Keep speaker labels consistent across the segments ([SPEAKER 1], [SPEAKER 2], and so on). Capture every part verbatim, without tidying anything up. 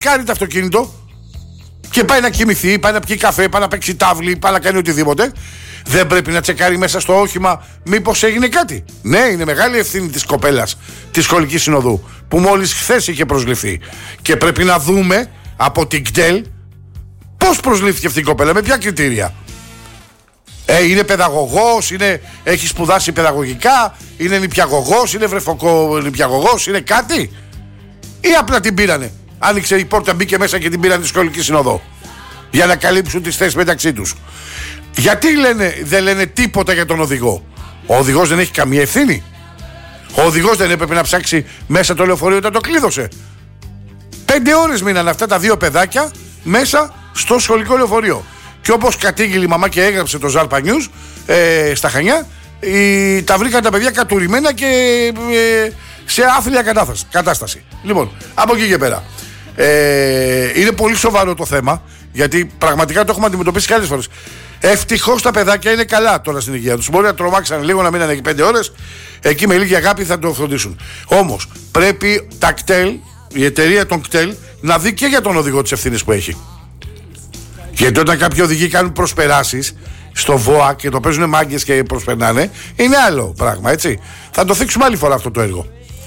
[SPEAKER 1] κάνει το αυτοκίνητο και πάει να κοιμηθεί, πάει να πιει καφέ, πάει να παίξει τάβλη, πάει να κάνει οτιδήποτε, δεν πρέπει να τσεκάρει μέσα στο όχημα μήπως έγινε κάτι? Ναι, είναι μεγάλη ευθύνη της κοπέλας της σχολικής συνοδού που μόλις χθες είχε προσληφθεί. Και πρέπει να δούμε από την ΚΤΕΛ πώς προσλήφθηκε αυτή η κοπέλα, με ποια κριτήρια. Ε, είναι παιδαγωγός, είναι, έχει σπουδάσει παιδαγωγικά, είναι νηπιαγωγός, είναι βρεφοκο νηπιαγωγός, είναι κάτι? Ή απλά την πήρανε? Άνοιξε η πόρτα, μπήκε μέσα και την πήραν τη σχολική συνοδό για να καλύψουν τις θέσεις μεταξύ τους. Γιατί λένε, δεν λένε τίποτα για τον οδηγό? Ο οδηγός δεν έχει καμία ευθύνη? Ο οδηγός δεν έπρεπε να ψάξει μέσα το λεωφορείο όταν το κλείδωσε? Πέντε ώρες μείναν αυτά τα δύο παιδάκια μέσα στο σχολικό λεωφορείο. Και όπως κατήγγειλε η μαμά και έγραψε το Ζάλπα News ε, στα Χανιά, η, τα βρήκαν τα παιδιά κατουρημένα και ε, σε άθλια κατάσταση. Λοιπόν, από εκεί και πέρα. Ε, είναι πολύ σοβαρό το θέμα, γιατί πραγματικά το έχουμε αντιμετωπίσει και άλλες φορές. Ευτυχώς τα παιδάκια είναι καλά τώρα στην υγεία τους. Μπορεί να τρομάξαν λίγο, να μείναν εκεί πέντε ώρες. Εκεί με λίγη αγάπη θα το φροντίσουν. Όμως πρέπει τα ΚΤΕΛ, η εταιρεία των ΚΤΕΛ, να δει και για τον οδηγό τις ευθύνες που έχει. Γιατί όταν κάποιοι οδηγοί κάνουν προσπεράσεις στο ΒΟΑ και το παίζουν μάγκες και προσπερνάνε, είναι άλλο πράγμα, έτσι. Θα το θίξουμε άλλη φορά αυτό το έργο.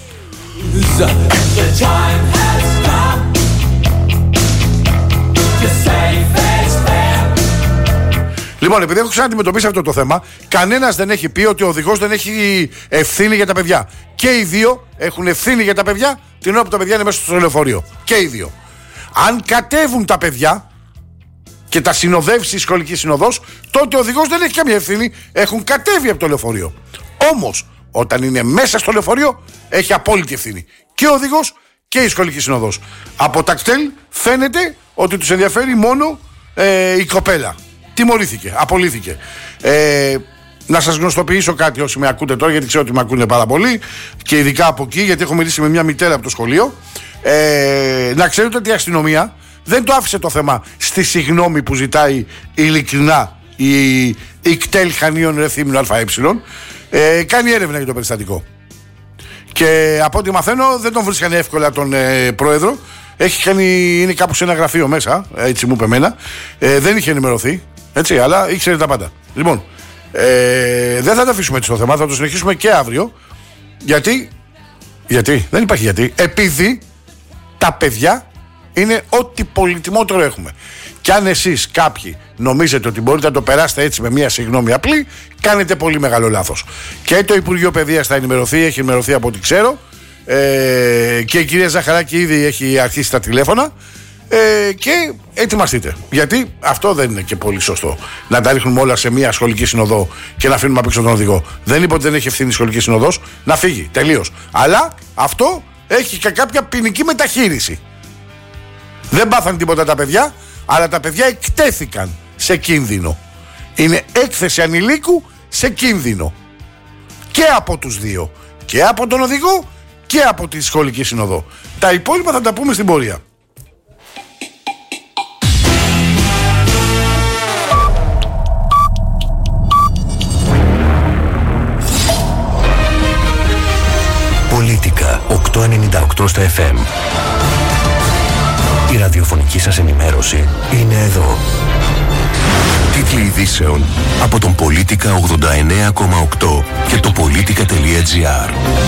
[SPEAKER 1] Λοιπόν, επειδή έχω ξαναντιμετωπίσει αυτό το θέμα, κανένας δεν έχει πει ότι ο οδηγός δεν έχει ευθύνη για τα παιδιά. Και οι δύο έχουν ευθύνη για τα παιδιά την ώρα που τα παιδιά είναι μέσα στο λεωφορείο. Και οι δύο. Αν κατέβουν τα παιδιά και τα συνοδεύσει η σχολική συνοδός, τότε ο οδηγός δεν έχει καμία ευθύνη, έχουν κατέβει από το λεωφορείο. Όμως, όταν είναι μέσα στο λεωφορείο, έχει απόλυτη ευθύνη. Και ο οδηγός και η σχολική συνοδός. Από τα ΚΤΕΛ φαίνεται ότι τους ενδιαφέρει μόνο ε, η κοπέλα. Τιμωρήθηκε, απολύθηκε. Ε, να σας γνωστοποιήσω κάτι όσοι με ακούτε τώρα, γιατί ξέρω ότι με ακούνε πάρα πολύ και ειδικά από εκεί, γιατί έχω μιλήσει με μια μητέρα από το σχολείο. Ε, να ξέρετε ότι η αστυνομία δεν το άφησε το θέμα στη συγγνώμη που ζητάει ειλικρινά η, η ΚΤΕΛ Χανίων Ρεθύμνου ΑΕ. Ε, κάνει έρευνα για το περιστατικό. Και από ό,τι μαθαίνω δεν τον βρίσκανε εύκολα τον ε, πρόεδρο. Έχει κάνει, είναι κάπου σε ένα γραφείο μέσα, έτσι μου είπε εμένα. Ε, δεν είχε ενημερωθεί, έτσι, αλλά ήξερε τα πάντα. Λοιπόν, ε, δεν θα το αφήσουμε έτσι το θέμα, θα το συνεχίσουμε και αύριο. Γιατί, γιατί, δεν υπάρχει γιατί. Επειδή τα παιδιά είναι ό,τι πολυτιμότερο έχουμε. Και αν εσείς κάποιοι νομίζετε ότι μπορείτε να το περάσετε έτσι με μια συγγνώμη απλή, κάνετε πολύ μεγάλο λάθος. Και το Υπουργείο Παιδείας θα ενημερωθεί, έχει ενημερωθεί από ό,τι ξέρω. Ε, και η κυρία Ζαχαράκη ήδη έχει αρχίσει τα τηλέφωνα. Ε, και ετοιμαστείτε. Γιατί αυτό δεν είναι και πολύ σωστό. Να τα ρίχνουμε όλα σε μια σχολική συνοδό και να αφήνουμε απ' έξω τον οδηγό. Δεν είπε ότι δεν έχει ευθύνη η σχολική συνοδός, να φύγει τελείως. Αλλά αυτό έχει και κάποια ποινική μεταχείριση. Δεν πάθαν τίποτα τα παιδιά, αλλά τα παιδιά εκτέθηκαν σε κίνδυνο. Είναι έκθεση ανηλίκου σε κίνδυνο. Και από τους δύο. Και από τον οδηγό και από τη σχολική συνοδό. Τα υπόλοιπα θα τα πούμε στην πορεία.
[SPEAKER 2] Πολίτικα οκτακόσια ενενήντα οκτώ στα εφ εμ. Η ραδιοφωνική σας ενημέρωση είναι εδώ. Τίτλοι ειδήσεων από τον Πολίτικα ογδόντα εννέα κόμμα οκτώ και το πολίτικα τελεία τζι άρ.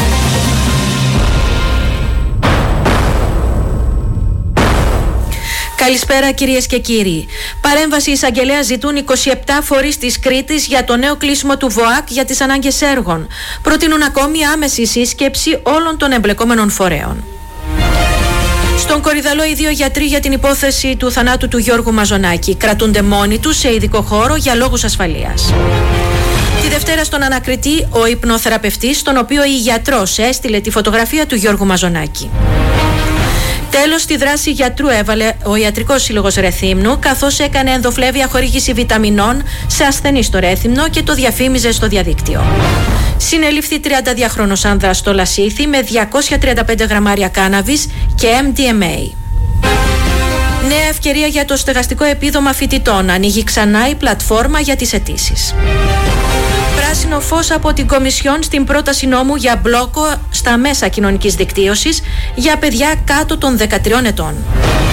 [SPEAKER 3] Καλησπέρα κυρίες και κύριοι. Παρέμβαση εισαγγελέα ζητούν είκοσι επτά φορείς της Κρήτης για το νέο κλείσιμο του ΒΟΑΚ για τις ανάγκες έργων. Προτείνουν ακόμη άμεση σύσκεψη όλων των εμπλεκόμενων φορέων. Στον Κορυδαλό, οι δύο γιατροί για την υπόθεση του θανάτου του Γιώργου Μαζονάκη κρατούνται μόνοι τους σε ειδικό χώρο για λόγους ασφαλείας. Τη Δευτέρα στον ανακριτή, ο υπνοθεραπευτής, στον οποίο η γιατρός έστειλε τη φωτογραφία του Γιώργου Μαζονάκη. Τέλος, στη δράση γιατρού έβαλε ο Ιατρικός Σύλλογος Ρεθύμνου, καθώς έκανε ενδοφλέβεια χορήγηση βιταμινών σε ασθενείς στο Ρέθυμνο και το διαφήμιζε στο διαδίκτυο. Συνελήφθη τριανταδυάχρονος άνδρας στο Λασίθι με διακόσια τριάντα πέντε γραμμάρια κάναβης και εμ ντι εμ έι. Νέα ευκαιρία για το στεγαστικό επίδομα φοιτητών. Ανοίγει ξανά η πλατφόρμα για τις αιτήσεις. Πράσινο φως από την Κομισιόν στην πρόταση νόμου για μπλόκο στα μέσα κοινωνικής δικτύωσης για παιδιά κάτω των δεκατριών ετών.